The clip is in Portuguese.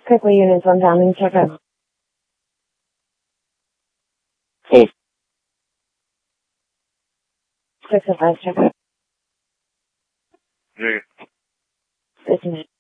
Какой unit on down Instagram? Sim. Success Instagram. Diga. Business.